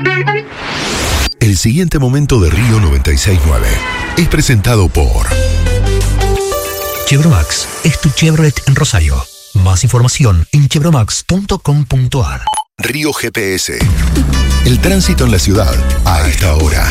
El siguiente momento de Río 96.9 es presentado por Chevromax es tu Chevrolet en Rosario. Más información en chevromax.com.ar. Río GPS. El tránsito en la ciudad a esta hora.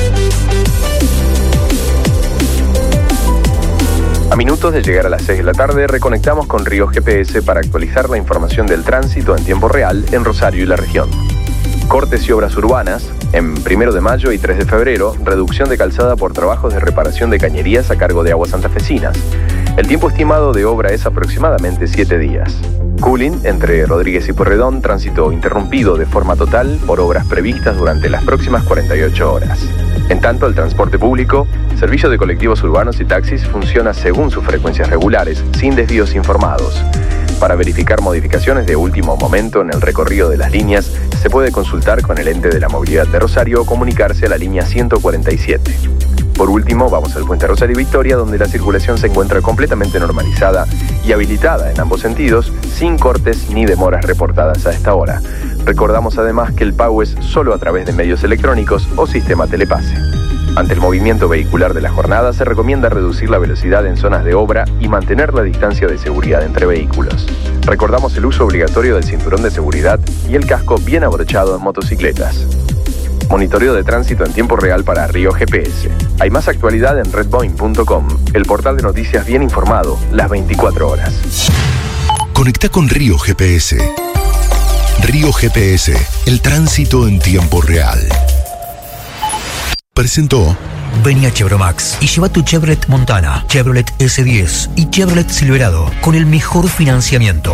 A minutos de llegar a las 6 de la tarde, reconectamos con Río GPS para actualizar la información del tránsito en tiempo real en Rosario y la región. Cortes y obras urbanas, en 1 de mayo y 3 de febrero, reducción de calzada por trabajos de reparación de cañerías a cargo de Aguas Santafesinas. El tiempo estimado de obra es aproximadamente 7 días. Cooling, entre Rodríguez y Porredón, tránsito interrumpido de forma total por obras previstas durante las próximas 48 horas. En tanto, el transporte público, servicio de colectivos urbanos y taxis funciona según sus frecuencias regulares, sin desvíos informados. Para verificar modificaciones de último momento en el recorrido de las líneas, se puede consultar con el ente de la movilidad de Rosario o comunicarse a la línea 147. Por último, vamos al puente Rosario Victoria, donde la circulación se encuentra completamente normalizada y habilitada en ambos sentidos, sin cortes ni demoras reportadas a esta hora. Recordamos además que el pago es solo a través de medios electrónicos o sistema telepase. Ante el movimiento vehicular de la jornada, se recomienda reducir la velocidad en zonas de obra y mantener la distancia de seguridad entre vehículos. Recordamos el uso obligatorio del cinturón de seguridad y el casco bien abrochado en motocicletas. Monitoreo de tránsito en tiempo real para Río GPS. Hay más actualidad en redboeing.com, el portal de noticias bien informado, las 24 horas. Conecta con Río GPS. Río GPS, el tránsito en tiempo real. Presentó. Vení a Chevromax y lleva tu Chevrolet Montana, Chevrolet S10 y Chevrolet Silverado con el mejor financiamiento.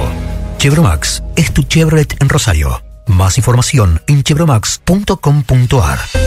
Chevromax es tu Chevrolet en Rosario. Más información en chevromax.com.ar.